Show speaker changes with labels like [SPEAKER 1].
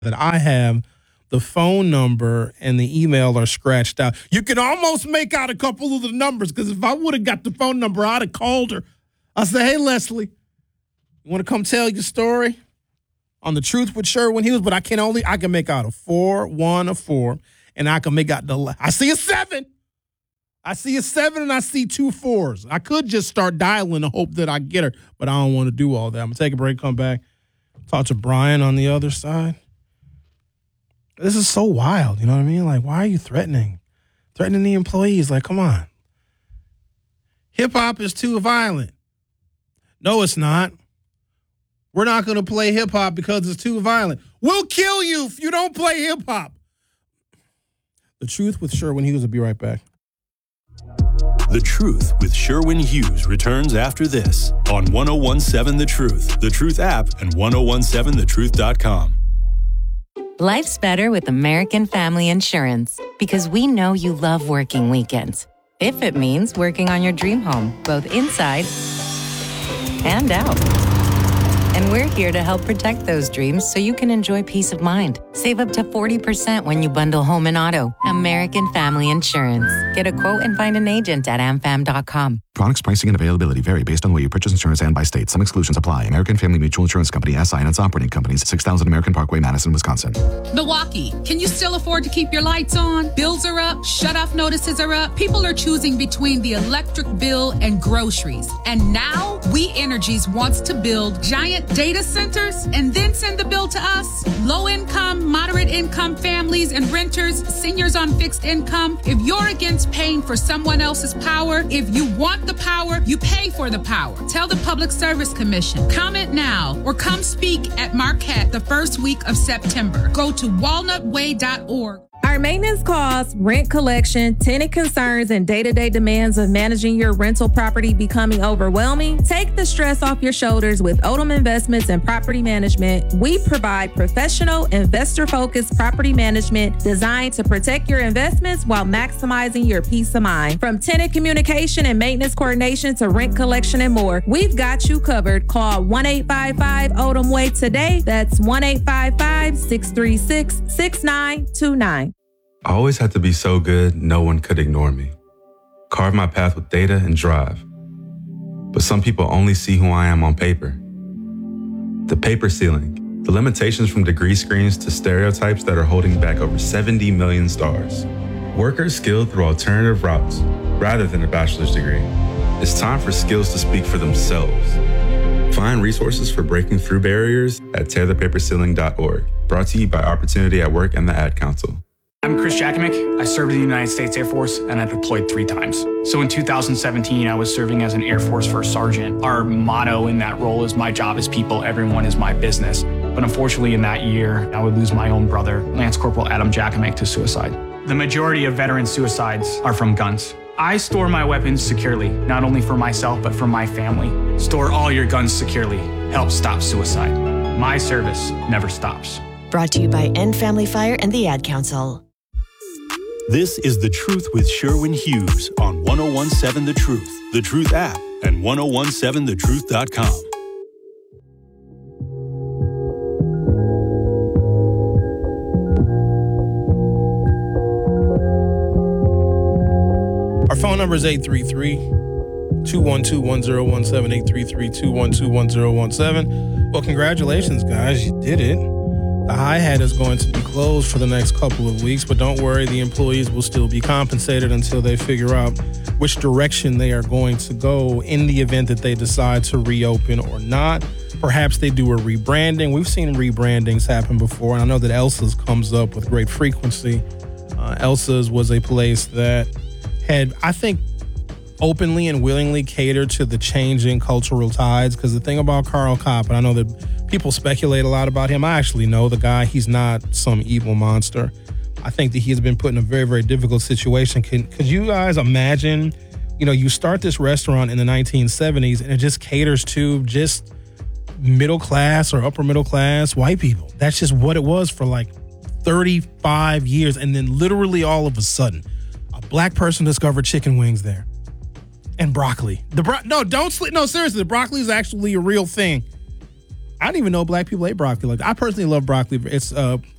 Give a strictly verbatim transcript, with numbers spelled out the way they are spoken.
[SPEAKER 1] that I have the phone number and the email are scratched out. You can almost make out a couple of the numbers because if I would have got the phone number, I'd have called her. I said, hey, Leslie, you want to come tell your story on The Truth with Sherwin Hughes? But I can only, I can make out a four, one, a four, and I can make out the, I see a seven. I see a seven and I see two fours. I could just start dialing and hope that I get her, but I don't want to do all that. I'm going to take a break, come back, talk to Brian on the other side. This is so wild, you know what I mean? Like, why are you threatening? Threatening the employees? Like, come on. Hip-hop is too violent. No, it's not. We're not going to play hip-hop because it's too violent. We'll kill you if you don't play hip-hop. The Truth with Sherwin Hughes will be right back.
[SPEAKER 2] The Truth with Sherwin Hughes returns after this on ten seventeen The Truth, The Truth app, and ten seventeen the truth dot com.
[SPEAKER 3] Life's better with American Family Insurance because we know you love working weekends. If it means working on your dream home, both inside and out. And we're here to help protect those dreams so you can enjoy peace of mind. Save up to forty percent when you bundle home and auto. American Family Insurance. Get a quote and find an agent at a m fam dot com.
[SPEAKER 4] Products, pricing, and availability vary based on where you purchase insurance and by state. Some exclusions apply. American Family Mutual Insurance Company, S I and its operating companies, six thousand American Parkway, Madison, Wisconsin.
[SPEAKER 5] Milwaukee, can you still afford to keep your lights on? Bills are up, shut-off notices are up. People are choosing between the electric bill and groceries. And now, We Energies wants to build giant data centers and then send the bill to us. Low-income, moderate-income families and renters, seniors on fixed income. If you're against paying for someone else's power, if you want the power, you pay for the power. Tell the Public Service Commission. Comment now or come speak at Marquette the first week of September. Go to walnut way dot org.
[SPEAKER 6] Our maintenance costs, rent collection, tenant concerns, and day-to-day demands of managing your rental property becoming overwhelming? Take the stress off your shoulders with Odom Investments and Property Management. We provide professional, investor-focused property management designed to protect your investments while maximizing your peace of mind. From tenant communication and maintenance coordination to rent collection and more, we've got you covered. Call one eight five five Odom Way today. That's one eight five five, six three six, six nine two nine.
[SPEAKER 7] I always had to be so good, no one could ignore me. Carve my path with data and drive. But some people only see who I am on paper. The paper ceiling, the limitations from degree screens to stereotypes that are holding back over seventy million stars. Workers skilled through alternative routes rather than a bachelor's degree. It's time for skills to speak for themselves. Find resources for breaking through barriers at tear the paper ceiling dot org. Brought to you by Opportunity at Work and the Ad Council.
[SPEAKER 8] I'm Chris Jakomick. I served in the United States Air Force and I deployed three times. So in two thousand seventeen, I was serving as an Air Force First Sergeant. Our motto in that role is my job is people, everyone is my business. But unfortunately in that year, I would lose my own brother, Lance Corporal Adam Jakomick, to suicide. The majority of veteran suicides are from guns. I store my weapons securely, not only for myself, but for my family. Store all your guns securely. Help stop suicide. My service never stops.
[SPEAKER 9] Brought to you by End Family Fire and the Ad Council.
[SPEAKER 2] This is The Truth with Sherwin Hughes on ten seventeen The Truth, The Truth app, and ten seventeen the truth dot com.
[SPEAKER 1] Our phone number is eight three three, two one two, one zero one seven, eight three three, two one two, one zero one seven. Well, congratulations, guys. You did it. The hi-hat is going to be closed for the next couple of weeks, but don't worry, the employees will still be compensated until they figure out which direction they are going to go in the event that they decide to reopen or not. Perhaps they do a rebranding. We've seen rebrandings happen before, and I know that Elsa's comes up with great frequency. Uh, Elsa's was a place that had, I think, openly and willingly catered to the changing cultural tides, because the thing about Carl Kopp, and I know that people speculate a lot about him. I actually know the guy. He's not some evil monster. I think that he has been put in a very, very difficult situation. Can, could you guys imagine, you know, you start this restaurant in the nineteen seventies and it just caters to just middle class or upper middle class white people. That's just what it was for like thirty-five years. And then literally all of a sudden, a black person discovered chicken wings there and broccoli. The bro- No, don't sleep. No, seriously, the broccoli is actually a real thing. I didn't even know black people ate broccoli. Like, I personally love broccoli. It's uh,